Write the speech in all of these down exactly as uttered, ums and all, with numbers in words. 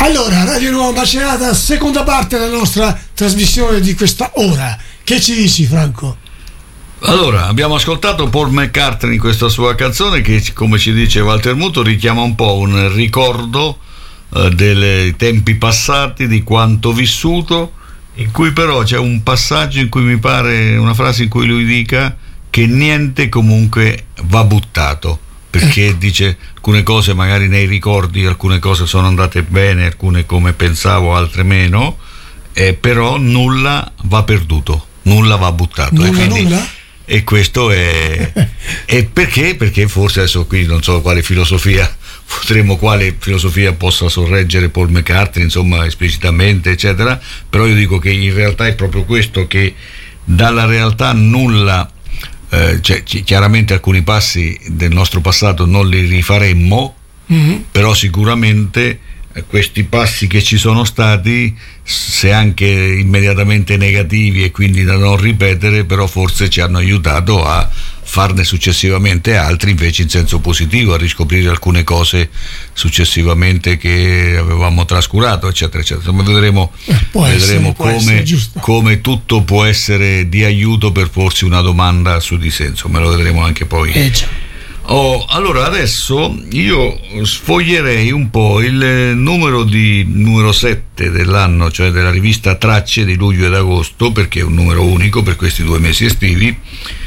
Allora, Radio Nuova Macerata, seconda parte della nostra trasmissione di questa ora. Che ci dici, Franco? Allora, abbiamo ascoltato Paul McCartney in questa sua canzone che, come ci dice Walter Muto, richiama un po' un ricordo eh, dei tempi passati, di quanto vissuto, in cui però c'è un passaggio in cui mi pare, una frase in cui lui dica che niente comunque va buttato, perché ecco. Dice alcune cose magari nei ricordi, alcune cose sono andate bene, alcune come pensavo, altre meno, eh, però nulla va perduto, nulla va buttato. Nulla, e quindi, nulla? E questo è, è perché? Perché forse adesso qui non so quale filosofia potremmo, quale filosofia possa sorreggere Paul McCartney, insomma, esplicitamente, eccetera, però io dico che in realtà è proprio questo, che dalla realtà nulla, eh, cioè, chiaramente alcuni passi del nostro passato non li rifaremmo, mm-hmm. però sicuramente questi passi che ci sono stati, se anche immediatamente negativi e quindi da non ripetere, però forse ci hanno aiutato a farne successivamente altri invece in senso positivo, a riscoprire alcune cose successivamente che avevamo trascurato, eccetera eccetera. Insomma, vedremo, eh, vedremo essere, come, essere, come tutto può essere di aiuto per porsi una domanda su di sé, insomma lo vedremo anche poi. Eh, già. Oh, allora adesso io sfoglierei un po' il numero di numero sette dell'anno, cioè della rivista Tracce di luglio ed agosto, perché è un numero unico per questi due mesi estivi,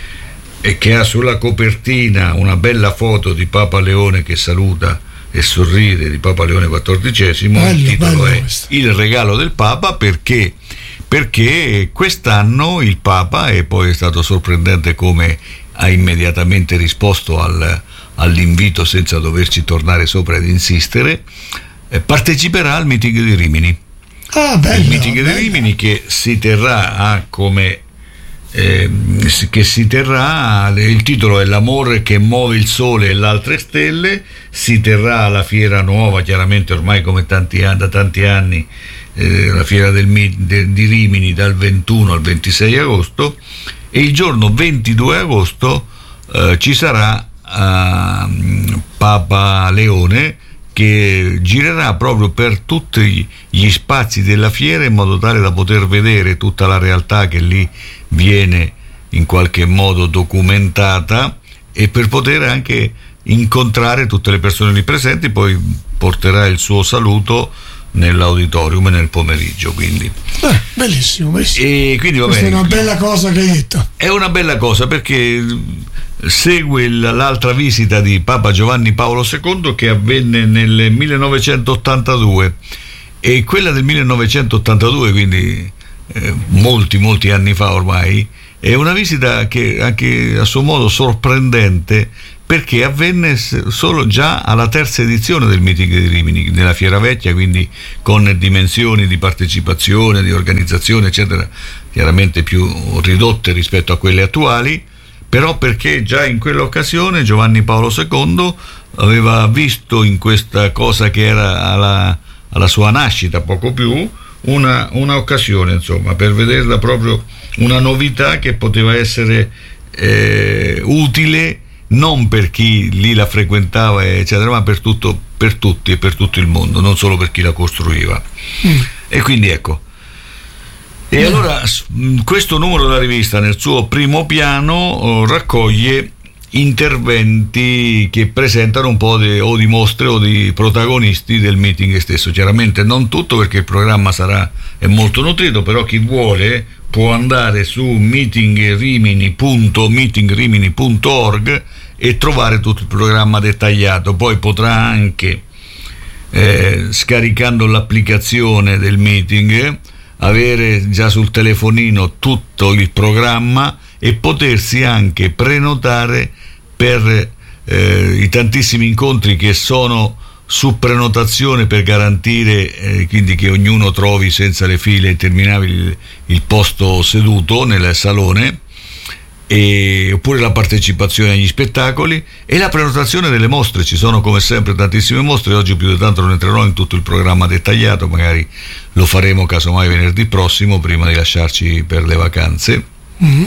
e che ha sulla copertina una bella foto di Papa Leone che saluta e sorride, di Papa Leone quattordicesimo. Bello, il titolo è questo. Il regalo del Papa, perché perché quest'anno il Papa, e poi è stato sorprendente come ha immediatamente risposto al, all'invito senza doverci tornare sopra ed insistere, eh, parteciperà al meeting di Rimini. Ah, bello, il meeting bello. di Rimini che si terrà a come eh, che si terrà, il titolo è L'amore che muove il sole e le altre stelle, si terrà alla Fiera Nuova, chiaramente ormai come tanti, da tanti anni, eh, la Fiera del, de, di Rimini dal ventuno al ventisei agosto, e il giorno ventidue agosto eh, ci sarà eh, Papa Leone, che girerà proprio per tutti gli spazi della fiera in modo tale da poter vedere tutta la realtà che lì viene in qualche modo documentata, e per poter anche incontrare tutte le persone lì presenti. Poi porterà il suo saluto nell'auditorium nel pomeriggio, quindi eh, bellissimo, bellissimo. E quindi va questa bene. È una bella cosa che hai detto. È una bella cosa perché segue l'altra visita di Papa Giovanni Paolo secondo, che avvenne nel millenovecentottantadue, e quella del millenovecentottantadue, quindi eh, molti molti anni fa ormai, è una visita che anche a suo modo sorprendente, perché avvenne solo già alla terza edizione del meeting di Rimini, nella Fiera Vecchia, quindi con dimensioni di partecipazione, di organizzazione, eccetera, chiaramente più ridotte rispetto a quelle attuali, però perché già in quell'occasione Giovanni Paolo secondo aveva visto in questa cosa che era alla, alla sua nascita, poco più, una, una occasione, insomma, per vederla proprio una novità che poteva essere eh, utile non per chi lì la frequentava, eccetera, ma per tutto, per tutti e per tutto il mondo, non solo per chi la costruiva. Mm. E quindi ecco. E mm. allora questo numero della rivista nel suo primo piano oh, raccoglie interventi che presentano un po' di, o di mostre o di protagonisti del meeting stesso. Chiaramente non tutto, perché il programma sarà è molto nutrito, però chi vuole può andare su meetingrimini punto meetingrimini punto org e trovare tutto il programma dettagliato. Poi potrà anche eh, scaricando l'applicazione del meeting avere già sul telefonino tutto il programma e potersi anche prenotare per eh, i tantissimi incontri che sono su prenotazione, per garantire eh, quindi che ognuno trovi senza le file interminabili il, il posto seduto nel salone, e, oppure la partecipazione agli spettacoli e la prenotazione delle mostre. Ci sono come sempre tantissime mostre, oggi più di tanto non entrerò in tutto il programma dettagliato, magari lo faremo casomai venerdì prossimo prima di lasciarci per le vacanze. Mm-hmm.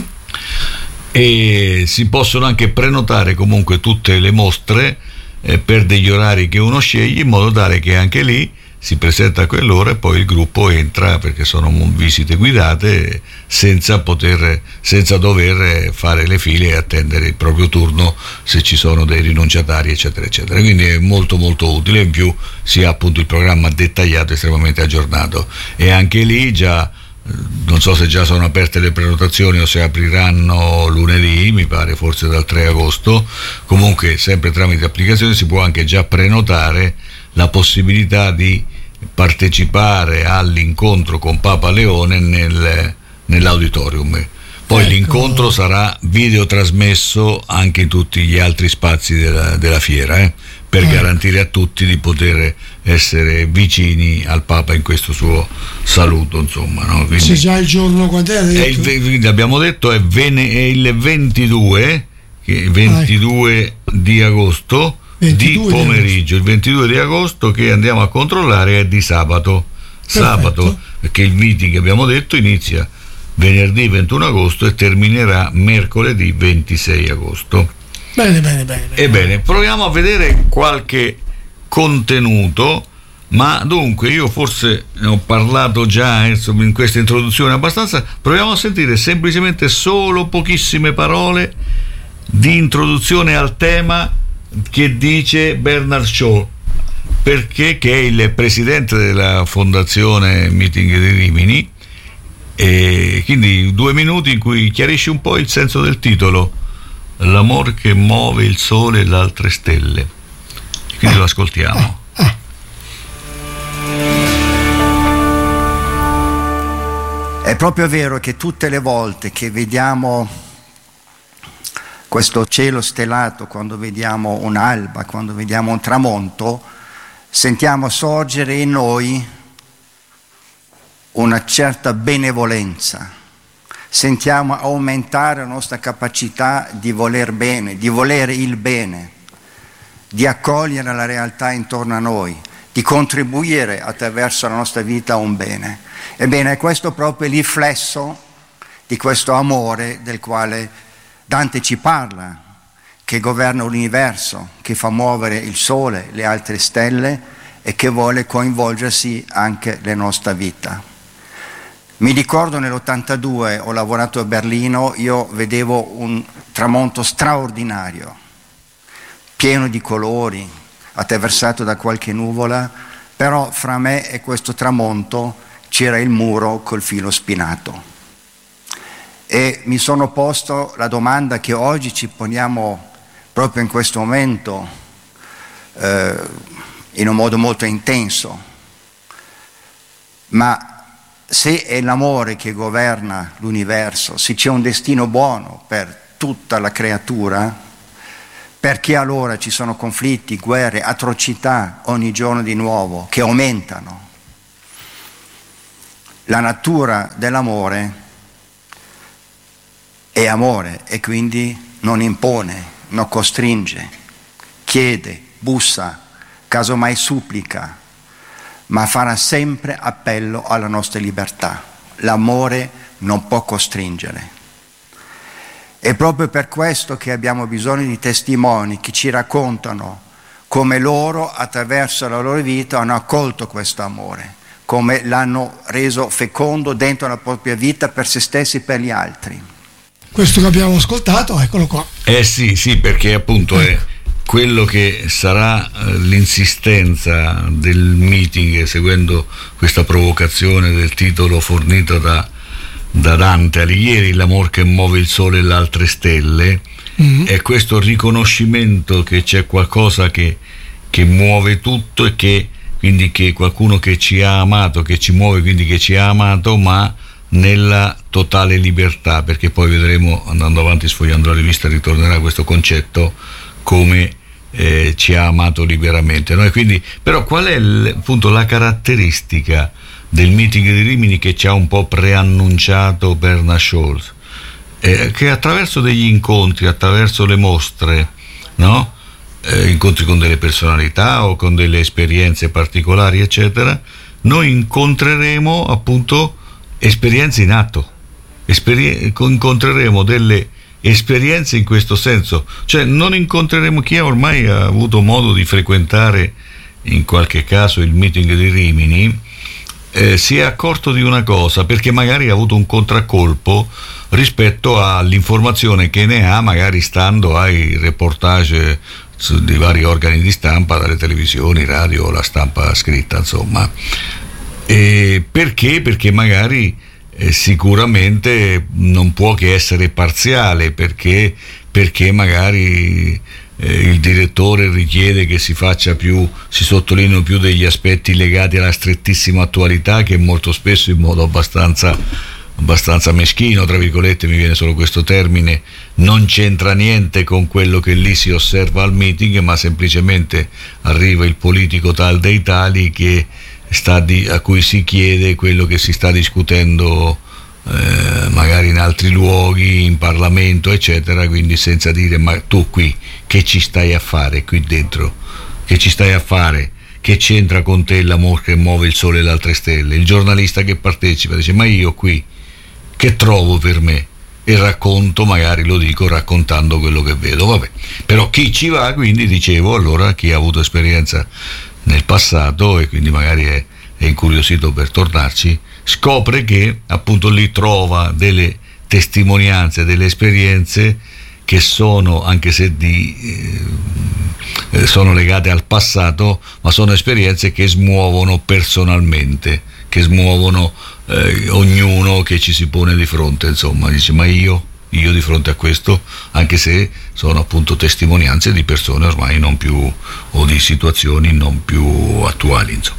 E si possono anche prenotare comunque tutte le mostre eh, per degli orari che uno sceglie, in modo tale che anche lì si presenta a quell'ora e poi il gruppo entra, perché sono visite guidate, senza poter senza dover fare le file e attendere il proprio turno se ci sono dei rinunciatari, eccetera eccetera. Quindi è molto molto utile. In più si ha appunto il programma dettagliato, estremamente aggiornato, e anche lì già non so se già sono aperte le prenotazioni o se apriranno lunedì, mi pare, forse dal tre agosto. Comunque sempre tramite applicazione si può anche già prenotare la possibilità di partecipare all'incontro con Papa Leone nel, nell'auditorium. Poi ecco, l'incontro sarà videotrasmesso anche in tutti gli altri spazi della, della fiera, eh, per eh. garantire a tutti di poter essere vicini al Papa in questo suo saluto, insomma, no? Quindi, c'è già il giorno, quant'è? È il, abbiamo detto è, vene, è il ventidue, ventidue ah, ecco. di agosto, ventidue di pomeriggio, il ventidue di agosto, che andiamo a controllare è di sabato. Perfetto. Sabato, perché il meeting, abbiamo detto, inizia venerdì ventuno agosto e terminerà mercoledì ventisei agosto. Bene, bene, bene. bene. Ebbene, proviamo a vedere qualche contenuto, ma dunque io forse ne ho parlato già insomma, in questa introduzione abbastanza. Proviamo a sentire semplicemente solo pochissime parole di introduzione al tema che dice Bernard Shaw, perché che è il presidente della fondazione Meeting di Rimini, e quindi due minuti in cui chiarisce un po' il senso del titolo, l'amor che muove il sole e le altre stelle. Quindi lo ascoltiamo. È proprio vero che tutte le volte che vediamo questo cielo stellato, quando vediamo un'alba, quando vediamo un tramonto, sentiamo sorgere in noi una certa benevolenza, sentiamo aumentare la nostra capacità di voler bene, di volere il bene, di accogliere la realtà intorno a noi, di contribuire attraverso la nostra vita a un bene. Ebbene, è questo proprio il riflesso di questo amore del quale Dante ci parla, che governa l'universo, che fa muovere il sole, le altre stelle e che vuole coinvolgersi anche nella nostra vita. Mi ricordo nell'ottantadue, ho lavorato a Berlino, io vedevo un tramonto straordinario, pieno di colori, attraversato da qualche nuvola, però fra me e questo tramonto c'era il muro col filo spinato. E mi sono posto la domanda che oggi ci poniamo proprio in questo momento, eh, in un modo molto intenso. Ma se è l'amore che governa l'universo, se c'è un destino buono per tutta la creatura, perché allora ci sono conflitti, guerre, atrocità ogni giorno di nuovo che aumentano? La natura dell'amore è amore e quindi non impone, non costringe, chiede, bussa, casomai supplica, ma farà sempre appello alla nostra libertà. L'amore non può costringere. È proprio per questo che abbiamo bisogno di testimoni che ci raccontano come loro, attraverso la loro vita, hanno accolto questo amore, come l'hanno reso fecondo dentro la propria vita per se stessi e per gli altri. Questo che abbiamo ascoltato, eccolo qua. Eh sì, sì, perché appunto è quello che sarà l'insistenza del meeting, seguendo questa provocazione del titolo fornito da, da Dante Alighieri, l'amor che muove il sole e le altre stelle, mm-hmm. è questo riconoscimento che c'è qualcosa che, che muove tutto e che quindi che qualcuno che ci ha amato, che ci muove, quindi che ci ha amato, ma nella totale libertà, perché poi vedremo, andando avanti sfogliando la rivista, ritornerà questo concetto, come eh, ci ha amato liberamente, no? E quindi, però qual è il, appunto la caratteristica del meeting di Rimini che ci ha un po' preannunciato Bernard Shaw? Eh, che attraverso degli incontri, attraverso le mostre, no? Eh, incontri con delle personalità o con delle esperienze particolari, eccetera, noi incontreremo appunto esperienze in atto, Esperien- incontreremo delle esperienze in questo senso, cioè non incontreremo chi ormai ha avuto modo di frequentare in qualche caso il meeting di Rimini, eh, si è accorto di una cosa, perché magari ha avuto un contraccolpo rispetto all'informazione che ne ha, magari stando ai reportage di vari organi di stampa, dalle televisioni, radio, la stampa scritta, insomma. E perché? Perché magari eh, sicuramente non può che essere parziale, perché, perché magari eh, il direttore richiede che si faccia più, si sottolineino più degli aspetti legati alla strettissima attualità, che molto spesso in modo abbastanza abbastanza meschino, tra virgolette, mi viene solo questo termine, non c'entra niente con quello che lì si osserva al meeting, ma semplicemente arriva il politico tal dei tali che sta di, a cui si chiede quello che si sta discutendo eh, magari in altri luoghi, in Parlamento, eccetera, quindi senza dire: ma tu qui che ci stai a fare qui dentro? Che ci stai a fare? Che c'entra con te l'amore che muove il sole e le altre stelle? Il giornalista che partecipa dice: ma io qui che trovo per me? E racconto, magari lo dico raccontando quello che vedo, vabbè. Però chi ci va, quindi dicevo, allora chi ha avuto esperienza nel passato e quindi magari è, è incuriosito per tornarci, scopre che appunto lì trova delle testimonianze, delle esperienze che sono, anche se di, eh, sono legate al passato, ma sono esperienze che smuovono personalmente, che smuovono eh, ognuno che ci si pone di fronte, insomma, dice: ma io, io di fronte a questo, anche se sono appunto testimonianze di persone ormai non più, o di situazioni non più attuali, insomma.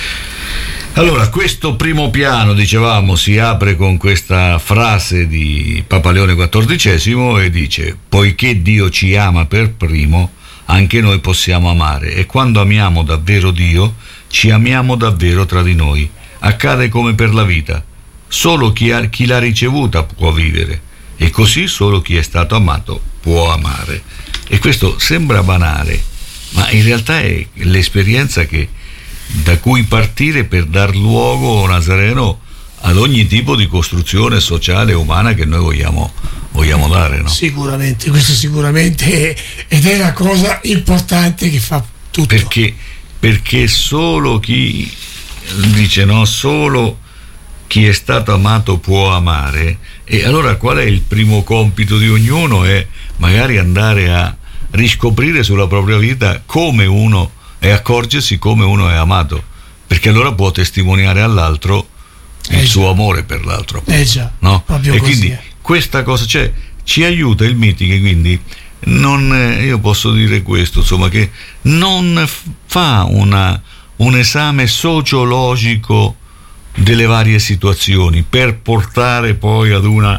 Allora, questo primo piano, dicevamo, si apre con questa frase di Papa Leone quattordicesimo e dice: poiché Dio ci ama per primo, anche noi possiamo amare, e quando amiamo davvero Dio, ci amiamo davvero tra di noi. Accade come per la vita: solo chi, ha, chi l'ha ricevuta può vivere, e così solo chi è stato amato può amare. E questo sembra banale, ma in realtà è l'esperienza che, da cui partire per dar luogo, Nazareno, ad ogni tipo di costruzione sociale e umana che noi vogliamo, vogliamo dare, no? Sicuramente, questo sicuramente, ed è la cosa importante che fa tutto. Perché, perché solo chi dice, no, solo chi è stato amato può amare. E allora qual è il primo compito di ognuno? È magari andare a riscoprire sulla propria vita come uno, e accorgersi come uno è amato, perché allora può testimoniare all'altro il eh suo amore per l'altro, eh già, no? Proprio e così, quindi eh. questa cosa, cioè, ci aiuta il meeting, quindi non, io posso dire questo, insomma, che non fa una, un esame sociologico delle varie situazioni per portare poi ad una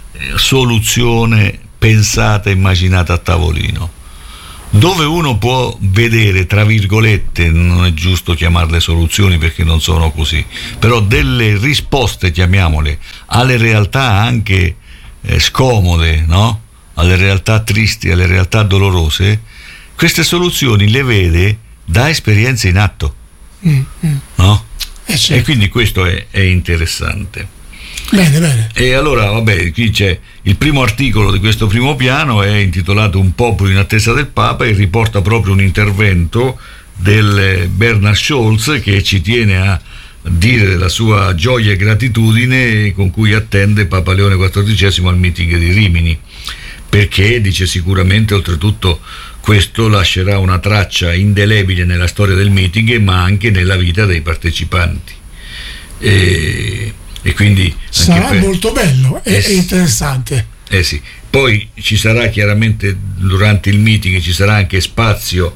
soluzione pensata e immaginata a tavolino, dove uno può vedere, tra virgolette, non è giusto chiamarle soluzioni perché non sono così, però delle risposte, chiamiamole, alle realtà anche eh, scomode, no? Alle realtà tristi, alle realtà dolorose. Queste soluzioni le vede da esperienze in atto, mm, mm. no? Eh, certo. E quindi questo è, è interessante. Bene, bene. E allora, vabbè, qui c'è il primo articolo di questo primo piano, è intitolato Un popolo in attesa del Papa, e riporta proprio un intervento del Bernhard Scholz, che ci tiene a dire della sua gioia e gratitudine con cui attende Papa Leone quattordicesimo al meeting di Rimini, perché dice sicuramente oltretutto questo lascerà una traccia indelebile nella storia del meeting, ma anche nella vita dei partecipanti. E E quindi sarà per... molto bello e eh, interessante. Eh sì, poi ci sarà chiaramente durante il meeting, ci sarà anche spazio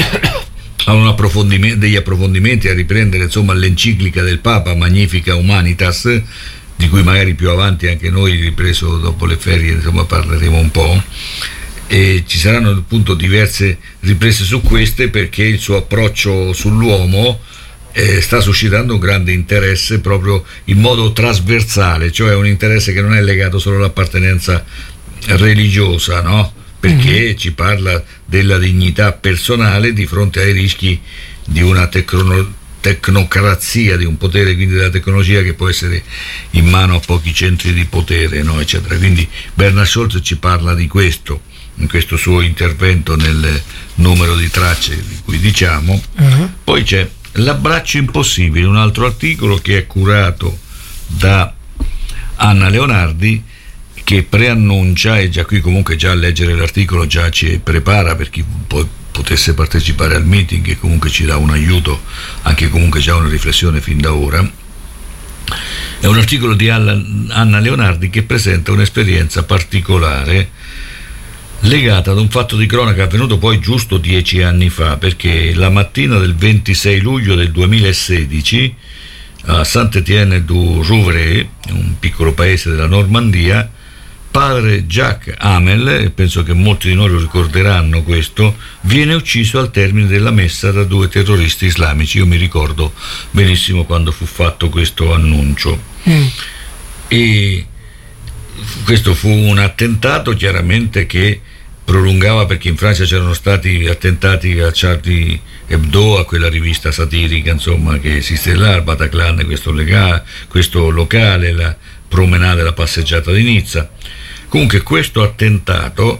a un approfondimento, degli approfondimenti, a riprendere insomma l'enciclica del Papa Magnificat Humanitas, di cui magari più avanti anche noi, ripreso dopo le ferie, insomma, parleremo un po'. E ci saranno appunto diverse riprese su queste, perché il suo approccio sull'uomo Eh, sta suscitando un grande interesse proprio in modo trasversale, cioè un interesse che non è legato solo all'appartenenza religiosa, no? Perché mm-hmm. ci parla della dignità personale di fronte ai rischi di una tecno- tecnocrazia, di un potere, quindi della tecnologia, che può essere in mano a pochi centri di potere, no? Eccetera. Quindi Bernhard Scholz ci parla di questo, in questo suo intervento nel numero di tracce di cui diciamo. Uh-huh. Poi c'è L'abbraccio impossibile, un altro articolo che è curato da Anna Leonardi, che preannuncia, e già qui comunque già a leggere l'articolo già ci prepara per chi poi potesse partecipare al meeting, che comunque ci dà un aiuto, anche comunque già una riflessione fin da ora. È un articolo di Anna Leonardi che presenta un'esperienza particolare legata ad un fatto di cronaca avvenuto poi giusto dieci anni fa, perché la mattina del ventisei luglio del duemilasedici a Saint-Étienne-du-Rouvray, un piccolo paese della Normandia, padre Jacques Hamel, e penso che molti di noi lo ricorderanno questo, viene ucciso al termine della messa da due terroristi islamici. Io mi ricordo benissimo quando fu fatto questo annuncio. Mm. E questo fu un attentato chiaramente che prolungava, perché in Francia c'erano stati attentati a Charlie Hebdo, a quella rivista satirica insomma che esiste là, al Bataclan, questo, lega, questo locale, la promenade, la passeggiata di Nizza. Comunque questo attentato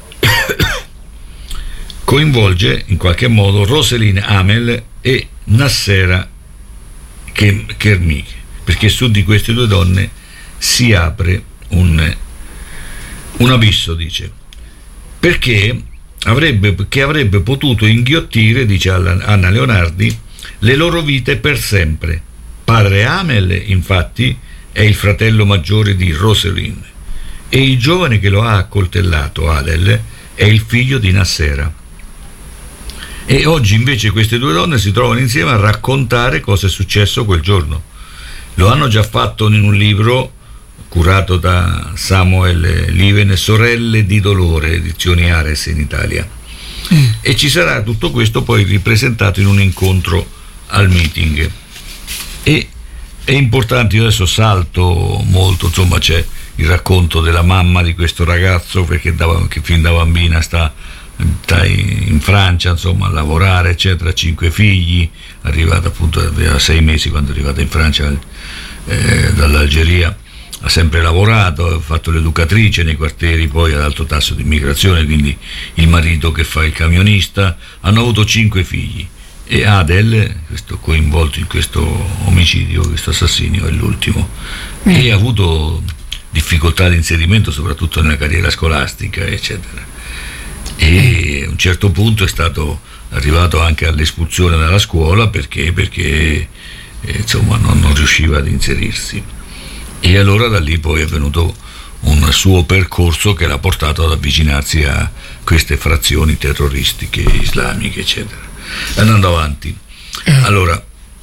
coinvolge in qualche modo Roselyne Hamel e Nassera Kermich, perché su di queste due donne si apre un, un abisso, dice, perché avrebbe, che avrebbe potuto inghiottire, dice Anna Leonardi, le loro vite per sempre. Padre Hamel, infatti, è il fratello maggiore di Roselyne e il giovane che lo ha accoltellato, Adel, è il figlio di Nassera. E oggi invece queste due donne si trovano insieme a raccontare cosa è successo quel giorno. Lo hanno già fatto in un libro curato da Samuel Liven, Sorelle di dolore, edizioni Ares in Italia. Mm. E ci sarà tutto questo poi ripresentato in un incontro al meeting. E è importante, io adesso salto molto, insomma c'è il racconto della mamma di questo ragazzo, perché da, che fin da bambina sta, sta in Francia insomma a lavorare eccetera, cinque figli, arrivata appunto, aveva sei mesi quando è arrivata in Francia eh, dall'Algeria, ha sempre lavorato, ha fatto l'educatrice nei quartieri poi ad alto tasso di immigrazione, quindi il marito che fa il camionista, hanno avuto cinque figli e Adel, questo coinvolto in questo omicidio, questo assassinio, è l'ultimo, mm. e ha avuto difficoltà di inserimento soprattutto nella carriera scolastica eccetera, e a un certo punto è stato arrivato anche all'espulsione dalla scuola perché, perché eh, insomma non, non riusciva ad inserirsi, e allora da lì poi è venuto un suo percorso che l'ha portato ad avvicinarsi a queste frazioni terroristiche islamiche eccetera. Andando avanti, allora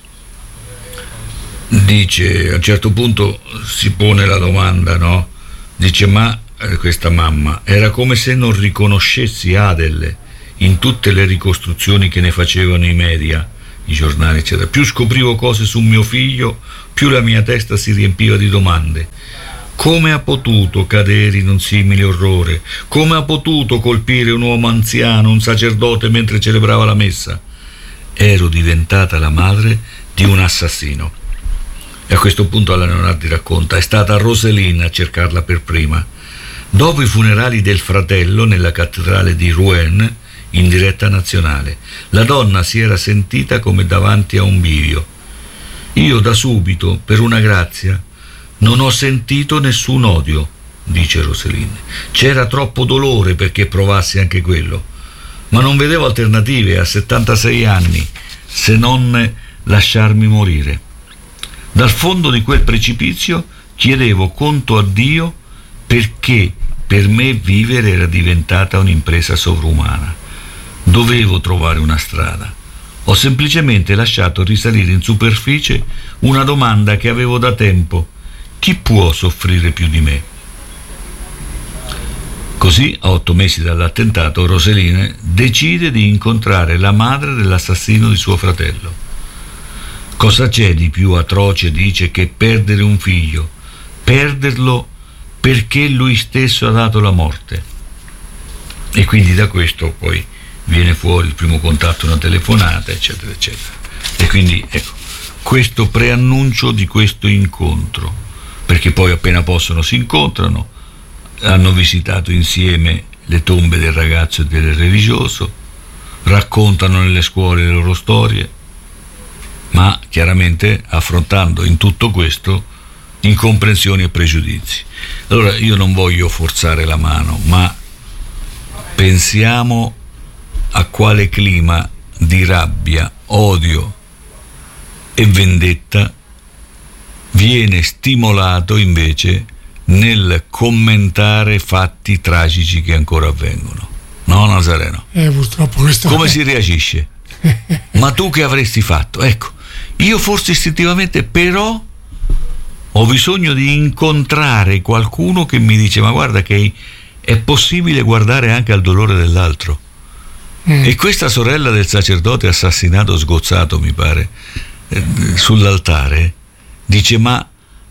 dice, a un certo punto si pone la domanda, no? Dice, ma eh, questa mamma, era come se non riconoscessi Adel in tutte le ricostruzioni che ne facevano i media, i giornali eccetera. Più scoprivo cose su mio figlio, più la mia testa si riempiva di domande. Come ha potuto cadere in un simile orrore? Come ha potuto colpire un uomo anziano, un sacerdote, mentre celebrava la messa? Ero diventata la madre di un assassino. E a questo punto Anna Leonardi racconta, è stata Roselyne a cercarla per prima. Dopo i funerali del fratello nella cattedrale di Rouen, in diretta nazionale, la donna si era sentita come davanti a un bivio. Io da subito, per una grazia, non ho sentito nessun odio, dice Roselyne. C'era troppo dolore perché provassi anche quello, ma non vedevo alternative a settantasei anni se non lasciarmi morire. Dal fondo di quel precipizio chiedevo conto a Dio perché per me vivere era diventata un'impresa sovrumana. Dovevo trovare una strada. Ho semplicemente lasciato risalire in superficie una domanda che avevo da tempo. Chi può soffrire più di me? Così, a otto mesi dall'attentato, Roselyne decide di incontrare la madre dell'assassino di suo fratello. Cosa c'è di più atroce, dice, che perdere un figlio? Perderlo perché lui stesso ha dato la morte. E quindi da questo poi viene fuori il primo contatto, una telefonata, eccetera, eccetera. E quindi, ecco, questo preannuncio di questo incontro, perché poi appena possono si incontrano, hanno visitato insieme le tombe del ragazzo e del religioso, raccontano nelle scuole le loro storie, ma chiaramente affrontando in tutto questo incomprensioni e pregiudizi. Allora io non voglio forzare la mano, ma pensiamo a quale clima di rabbia, odio e vendetta viene stimolato invece nel commentare fatti tragici che ancora avvengono. No, Nazareno? Eh, purtroppo questo come si reagisce? Ma tu che avresti fatto? Ecco, io forse istintivamente però ho bisogno di incontrare qualcuno che mi dice: ma guarda che è possibile guardare anche al dolore dell'altro. Mm. E questa sorella del sacerdote assassinato, sgozzato mi pare, eh, sull'altare, dice: ma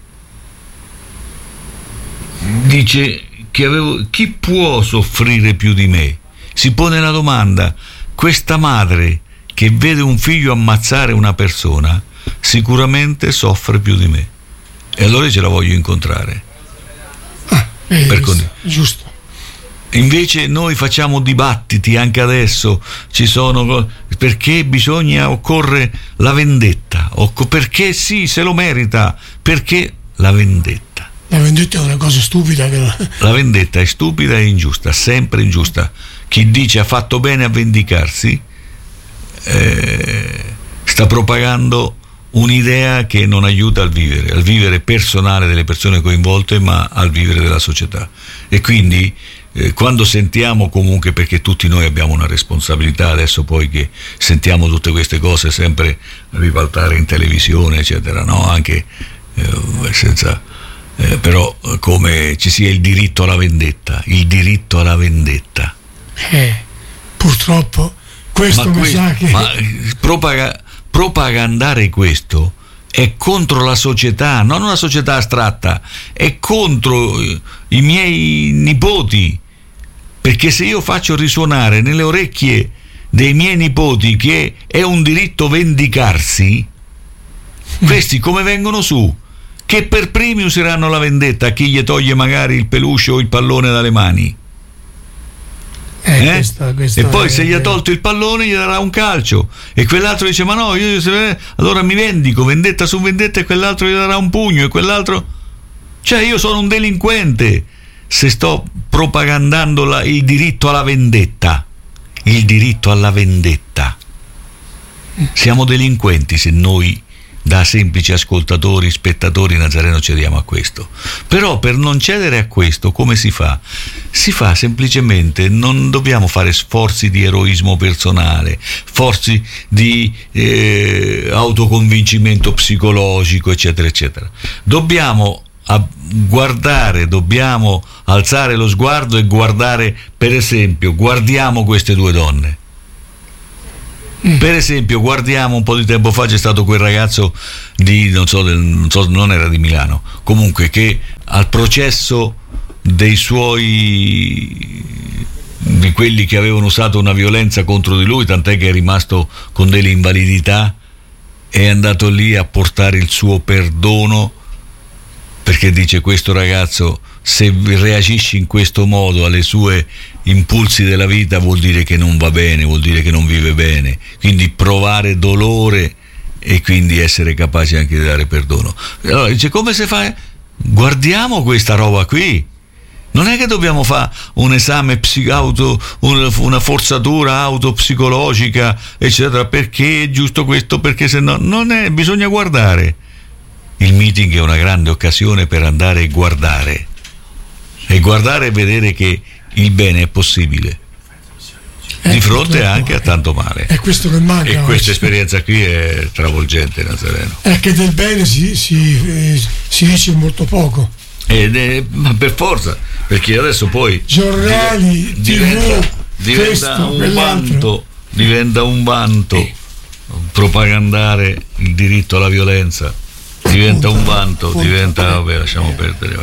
dice che avevo, chi può soffrire più di me? Si pone la domanda. Questa madre che vede un figlio ammazzare una persona sicuramente soffre più di me, e allora ce la voglio incontrare. Ah, eh, per giusto, giusto. Invece noi facciamo dibattiti anche adesso, ci sono, perché bisogna, occorre la vendetta, occ- perché sì, se lo merita, perché la vendetta. La vendetta è una cosa stupida. Che la... la vendetta è stupida e ingiusta, sempre ingiusta. Chi dice ha fatto bene a vendicarsi eh, sta propagando un'idea che non aiuta al vivere, al vivere personale delle persone coinvolte, ma al vivere della società. E quindi eh, quando sentiamo comunque, perché tutti noi abbiamo una responsabilità adesso, poi che sentiamo tutte queste cose sempre ribaltare in televisione eccetera, no? Anche eh, senza eh, però come ci sia il diritto alla vendetta, il diritto alla vendetta. Eh, purtroppo questo ma mi questo, sa che ma propaga, propagandare questo è contro la società, non una società astratta, è contro i miei nipoti, perché se io faccio risuonare nelle orecchie dei miei nipoti che è un diritto vendicarsi, questi come vengono su? Che per primi useranno la vendetta a chi gli toglie magari il peluche o il pallone dalle mani. Eh, Eh? questa, questa E poi è, se gli ha tolto il pallone gli darà un calcio, e quell'altro dice: ma no, io allora mi vendico, vendetta su vendetta, e quell'altro gli darà un pugno, e quell'altro, cioè io sono un delinquente se sto propagandando la, il diritto alla vendetta, il diritto alla vendetta. Siamo delinquenti se noi da semplici ascoltatori, spettatori, Nazareno, cediamo a questo. Però per non cedere a questo come si fa? Si fa semplicemente, non dobbiamo fare sforzi di eroismo personale, sforzi di eh, autoconvincimento psicologico eccetera eccetera. Dobbiamo a guardare, dobbiamo alzare lo sguardo e guardare, per esempio, guardiamo queste due donne. Per esempio, guardiamo, un po' di tempo fa c'è stato quel ragazzo di non so, del, non so, non era di Milano, comunque, che al processo dei suoi, di quelli che avevano usato una violenza contro di lui, tant'è che è rimasto con delle invalidità, è andato lì a portare il suo perdono, perché dice: questo ragazzo, se reagisci in questo modo alle sue impulsi della vita, vuol dire che non va bene, vuol dire che non vive bene, quindi provare dolore e quindi essere capaci anche di dare perdono. Allora dice: come si fa? Guardiamo questa roba qui, non è che dobbiamo fare un esame psi- auto, un, una forzatura autopsicologica eccetera, perché è giusto questo, perché se no non è, bisogna guardare. Il meeting è una grande occasione per andare e guardare e guardare e vedere che il bene è possibile eh, di fronte anche a tanto male. È questo che manca. E questa esperienza qui è travolgente, Nazareno. È che del bene si, si, eh, si dice molto poco. Ed è, ma per forza, perché adesso poi giornali, diventa, tivù, diventa questo, un quell'altro. vanto, diventa un vanto eh. propagandare il diritto alla violenza. Diventa un vanto, diventa, vabbè, lasciamo perdere, va.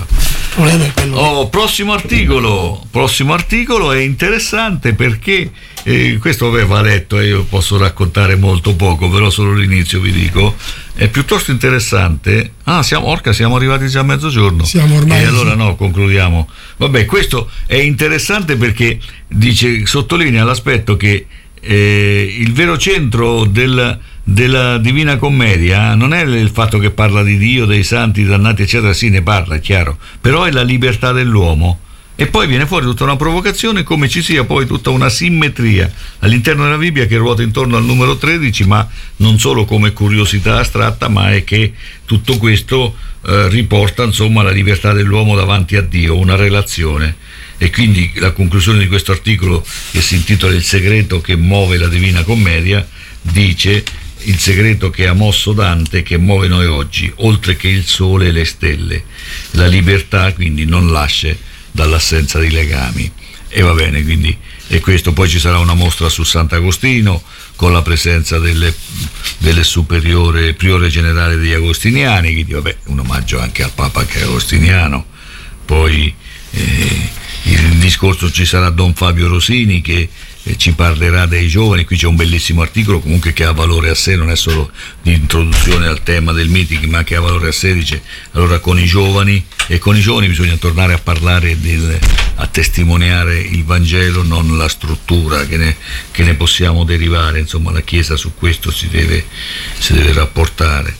problema è quello. Oh, prossimo articolo, prossimo articolo è interessante perché eh, questo vabbè, va letto e io posso raccontare molto poco, però solo l'inizio vi dico, è piuttosto interessante. Ah, siamo, orca, siamo arrivati già a mezzogiorno. Siamo ormai. E allora no, concludiamo. Vabbè, questo è interessante perché dice, sottolinea l'aspetto che eh, il vero centro del della Divina Commedia non è il fatto che parla di Dio, dei santi, dannati eccetera, sì, ne parla, è chiaro, però è la libertà dell'uomo. E poi viene fuori tutta una provocazione, come ci sia poi tutta una simmetria all'interno della Bibbia che ruota intorno al numero tredici, ma non solo come curiosità astratta, ma è che tutto questo eh, riporta insomma la libertà dell'uomo davanti a Dio, una relazione. E quindi la conclusione di questo articolo, che si intitola Il segreto che muove la Divina Commedia, dice: il segreto che ha mosso Dante, che muove noi oggi, oltre che il sole e le stelle, la libertà quindi non nasce dall'assenza di legami. E va bene, quindi è questo. Poi ci sarà una mostra su Sant'Agostino con la presenza delle, delle superiore priore generale degli agostiniani, quindi vabbè, un omaggio anche al Papa che è agostiniano. Poi eh, il discorso, ci sarà Don Fabio Rosini che e ci parlerà dei giovani. Qui c'è un bellissimo articolo comunque che ha valore a sé, non è solo di introduzione al tema del meeting, ma che ha valore a sé. Dice allora con i giovani, e con i giovani bisogna tornare a parlare del, a testimoniare il Vangelo, non la struttura che ne, che ne possiamo derivare. Insomma, la Chiesa su questo si deve, si deve rapportare.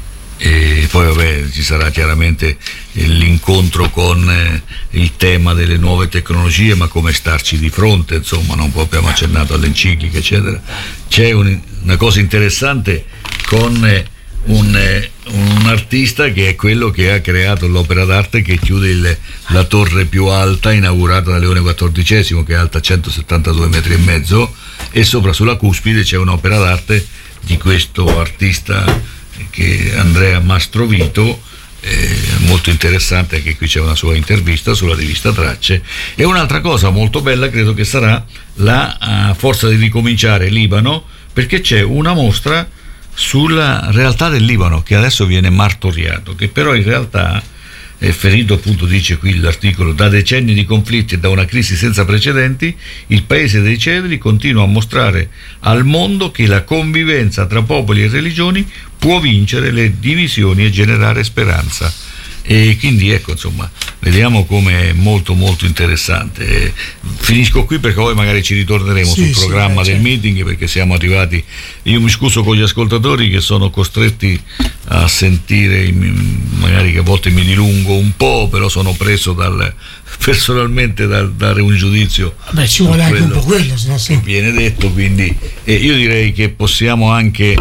E poi vabbè, ci sarà chiaramente l'incontro con eh, il tema delle nuove tecnologie, ma come starci di fronte, insomma, non abbiamo accennato alle encicliche eccetera. C'è un, una cosa interessante con eh, un, eh, un artista che è quello che ha creato l'opera d'arte che chiude il, la torre più alta inaugurata da Leone quattordicesimo, che è alta centosettantadue metri e mezzo, e sopra sulla cuspide c'è un'opera d'arte di questo artista che Andrea Mastrovito, eh, molto interessante, anche qui c'è una sua intervista sulla rivista Tracce. E un'altra cosa molto bella credo che sarà la uh, Forza di ricominciare Libano, perché c'è una mostra sulla realtà del Libano che adesso viene martoriato, che però in realtà è ferito, appunto dice qui l'articolo, da decenni di conflitti e da una crisi senza precedenti, il paese dei cedri continua a mostrare al mondo che la convivenza tra popoli e religioni può vincere le divisioni e generare speranza. E quindi ecco, insomma, vediamo come è molto molto interessante. E finisco qui perché poi magari ci ritorneremo sì, sul programma sì, del certo. meeting, perché siamo arrivati. Io mi scuso con gli ascoltatori che sono costretti a sentire, magari che a volte mi dilungo un po', però sono preso dal, personalmente dal dare un giudizio. Beh, ci vuole anche un po' quello, se no sì. Viene detto, quindi eh, io direi che possiamo anche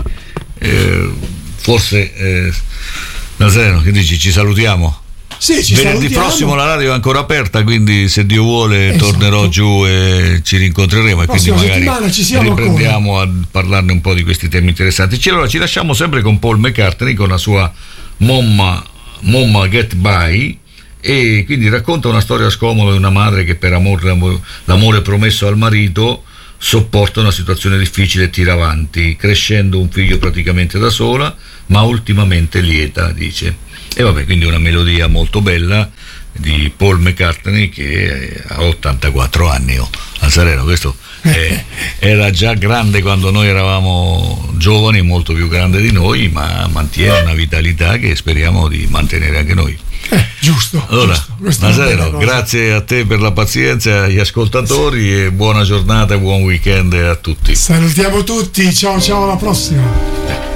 eh, forse eh, Nazareno, che dici, ci salutiamo? Sì, ci venerdì salutiamo. Prossimo la radio è ancora aperta, quindi se Dio vuole esatto. tornerò giù e ci rincontreremo, e quindi magari ci riprendiamo ancora a parlarne un po' di questi temi interessanti. Allora ci lasciamo sempre con Paul McCartney con la sua Momma, Momma Get By, e quindi racconta una storia scomoda di una madre che per amore, l'amore promesso al marito sopporta una situazione difficile e tira avanti, crescendo un figlio praticamente da sola, ma ultimamente lieta, dice. E vabbè, quindi una melodia molto bella di Paul McCartney che ha ottantaquattro anni. Oh, Nazareno, questo è, era già grande quando noi eravamo giovani, molto più grande di noi, ma mantiene una vitalità che speriamo di mantenere anche noi. Eh, giusto. Allora, giusto. Nazareno, grazie a te per la pazienza, agli ascoltatori, sì. e buona giornata e buon weekend a tutti. Salutiamo tutti, ciao ciao, alla prossima.